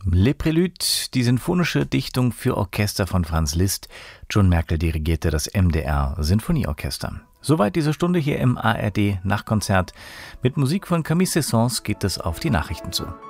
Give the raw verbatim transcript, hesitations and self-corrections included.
Les Préludes, die sinfonische Dichtung für Orchester von Franz Liszt. John Merkel dirigierte das M D R Sinfonieorchester. Soweit diese Stunde hier im A R D Nachtkonzert. Mit Musik von Camille Saint-Saëns geht es auf die Nachrichten zu.